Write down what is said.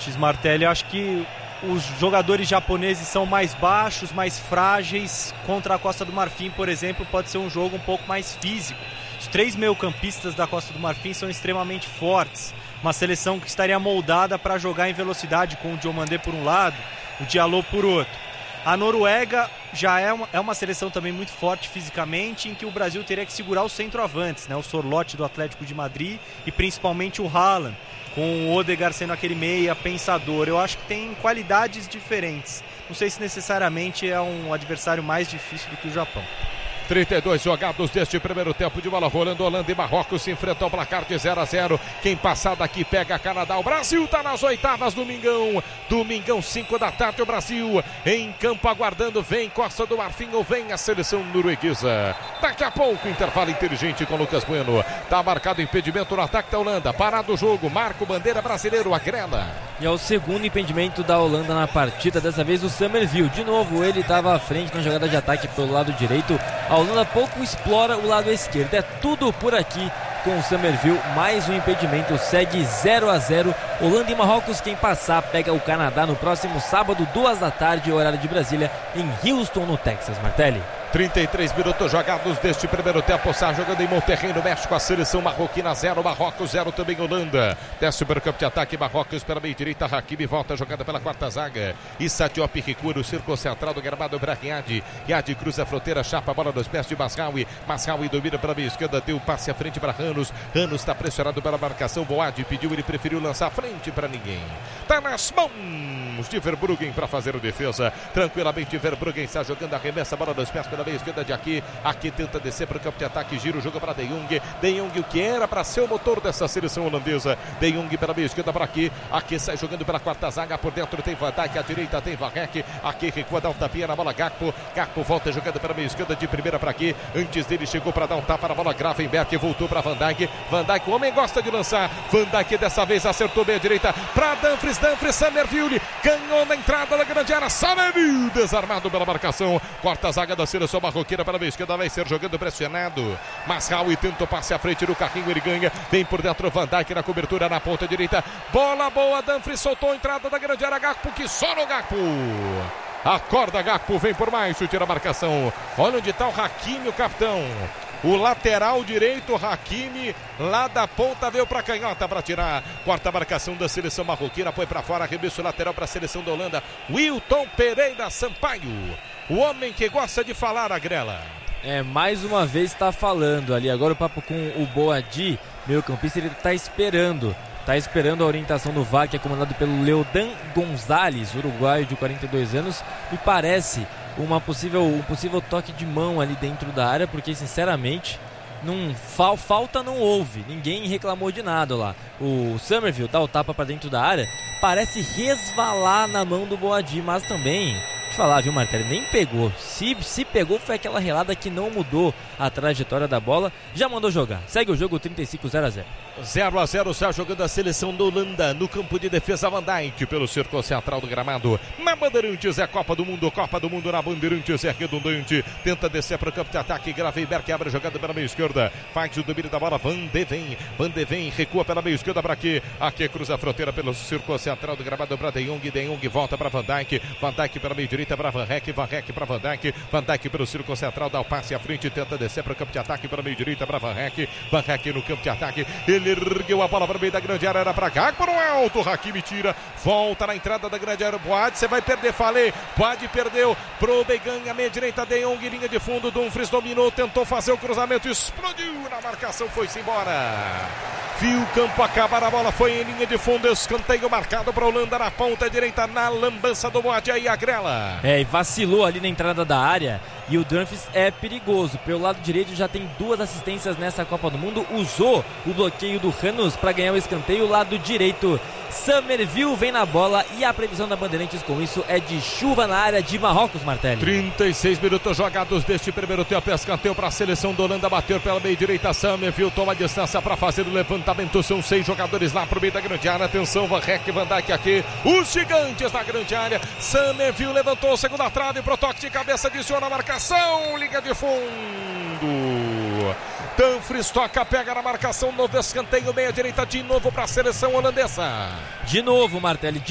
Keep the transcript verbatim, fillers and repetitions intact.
fortes, Martelli. Eu acho que os jogadores japoneses são mais baixos, mais frágeis. Contra a Costa do Marfim, por exemplo, pode ser um jogo um pouco mais físico. Os três meio-campistas da Costa do Marfim são extremamente fortes. Uma seleção que estaria moldada para jogar em velocidade, com o Diomandé por um lado, o Diallo por outro. A Noruega já é uma, é uma seleção também muito forte fisicamente, em que o Brasil teria que segurar os centroavantes, né? O Sorloth do Atlético de Madrid e principalmente o Haaland, com o Odegaard sendo aquele meia pensador. Eu acho que tem qualidades diferentes. Não sei se necessariamente é um adversário mais difícil do que o Japão. trinta e dois jogados deste primeiro tempo de bola rolando. Holanda e Marrocos se enfrentam ao placar de zero a zero. Quem passar daqui pega Canadá. O Brasil está nas oitavas, domingão. Domingão, cinco da tarde, o Brasil em campo aguardando. Vem Costa do Marfim ou vem a seleção norueguesa. Daqui a pouco, intervalo inteligente com Lucas Bueno. Está marcado impedimento no ataque da Holanda. Parado o jogo, marca o bandeira brasileiro, Agrela. E é o segundo impedimento da Holanda na partida, dessa vez o Summerville. De novo, ele estava à frente na jogada de ataque pelo lado direito. A Holanda pouco explora o lado esquerdo. É tudo por aqui com o Summerville. Mais um impedimento, segue zero a zero. Holanda e Marrocos, quem passar pega o Canadá no próximo sábado, duas da tarde, horário de Brasília, em Houston, no Texas. Martelli. trinta e três minutos jogados deste primeiro tempo. Sá jogando em Monterrey, no México. A seleção marroquina zero, Marrocos zero também Holanda. Desce para o campo de ataque, Marrocos pela meia direita. Hakimi volta jogada pela quarta zaga. Issa Diop recua no círculo central do gramado para Riad. Riad cruza a fronteira, chapa a bola nos pés de Masraoui. Masraoui domina pela meia esquerda, deu passe à frente para Ranos. Ranos está pressionado pela marcação. Boad pediu, ele preferiu lançar à frente para ninguém. Tá nas mãos de Verbruggen para fazer a defesa. Tranquilamente, Verbruggen está jogando, arremessa a bola nos pés pela meia esquerda de aqui. Aqui tenta descer para o campo de ataque, gira o jogo para De Jong. De Jong, o que era para ser o motor dessa seleção holandesa. De Jong pela meia esquerda para aqui. Aqui sai jogando pela quarta zaga. Por dentro tem Van Dijk, à direita tem Varrek. Aqui recua, dá um tapinha na bola. Gakpo. Gakpo volta jogando pela meia esquerda de primeira para aqui. Antes dele chegou para dar um tapa na bola. Gravenberg voltou para Van Dijk. Van Dijk, o homem gosta de lançar. Van Dijk dessa vez acertou bem a direita para Dumfries. Dumfries, Summerville ganhou na entrada da grande área. Summerville desarmado pela marcação. Corta a zaga da seleção marroquina para a esquerda, vai ser jogando pressionado. Masraoui tenta o passe à frente do carrinho, ele ganha. Vem por dentro Van Dijk na cobertura na ponta direita. Bola boa, Dumfries soltou a entrada da grande área. Gakpo, que só no Gakpo. Acorda Gakpo, vem por mais, tira a marcação. Olha onde está o Hakimi, o capitão. O lateral direito, Hakimi, lá da ponta, veio para a canhota para tirar. Quarta marcação da seleção marroquina, põe para fora, arremesso lateral para a seleção da Holanda. Wilton Pereira Sampaio, o homem que gosta de falar, Agrela. É, mais uma vez está falando ali. Agora o papo com o Boadi, meio campista, ele está esperando. Está esperando a orientação do V A R, que é comandado pelo Leodan Gonzalez, uruguaio de quarenta e dois anos. Me parece uma possível, um possível toque de mão ali dentro da área, porque sinceramente não, fal, falta não houve, ninguém reclamou de nada lá. O Summerville dá o tapa para dentro da área, parece resvalar na mão do Boadi, mas também, te falar, viu, Martelli, nem pegou. Se, se pegou foi aquela relada que não mudou a trajetória da bola, já mandou jogar. Segue o jogo, trinta e cinco, zero a zero. zero a zero, já jogando a seleção da Holanda no campo de defesa. Van Dijk pelo círculo central do gramado. Na Bandeirantes é Copa do Mundo, Copa do Mundo na Bandeirantes é redundante. Tenta descer para o campo de ataque. Gravenberg abre a jogada pela meia esquerda. Faz o domínio da bola. Van de Ven. Van de Ven recua pela meia esquerda para aqui. Aqui cruza a fronteira pelo círculo central do gramado para De Jong. De Jong volta para Van Dijk. Van Dijk pela meia direita para Van Rek. Van Rek para Van Dijk. Van Dijk pelo círculo central, dá o passe à frente. Tenta descer para o campo de ataque pela meia direita para Van Rek. Van Rek no campo de ataque. Ele ergueu a bola para o meio da grande área, era para cá, por um alto, Hakimi tira, volta na entrada da grande área, Boad, você vai perder, falei, Boad perdeu, pro ganha, meia direita, De Jong, linha de fundo, Dumfries dominou, tentou fazer o cruzamento, explodiu na marcação, foi-se embora, viu o campo acabar, a bola foi em linha de fundo, escanteio marcado para a Holanda na ponta direita, na lambança do Boad, aí a Agrela. É, e vacilou ali na entrada da área, e o Dumfries é perigoso, pelo lado direito já tem duas assistências nessa Copa do Mundo, usou o bloqueio do Ranos para ganhar o escanteio, lado direito, Summerville vem na bola e a previsão da Bandeirantes com isso é de chuva na área de Marrocos, Martelli. trinta e seis minutos jogados deste primeiro tempo, escanteio para a seleção da Holanda, bateu pela meia direita, Summerville toma distância para fazer o levantamento, são seis jogadores lá pro meio da grande área, atenção, Van Rek, Van Dijk aqui, os gigantes na grande área, Summerville levantou, segunda trave pro toque de cabeça, adiciona a marcação, liga de fundo. Dumfries toca, pega na marcação, novo escanteio, meia direita de novo para a seleção holandesa. De novo, Martelli.